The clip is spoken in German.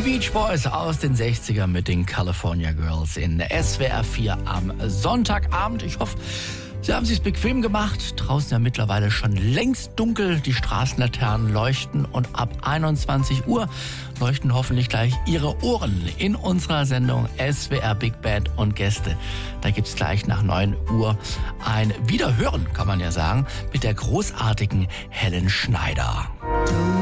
Beach Boys aus den 60ern mit den California Girls in SWR 4 am Sonntagabend. Ich hoffe, Sie haben es sich bequem gemacht. Draußen ja mittlerweile schon längst dunkel. Die Straßenlaternen leuchten und ab 21 Uhr leuchten hoffentlich gleich Ihre Ohren in unserer Sendung SWR Big Band und Gäste. Da gibt's gleich nach 9 Uhr ein Wiederhören, kann man ja sagen, mit der großartigen Helen Schneider.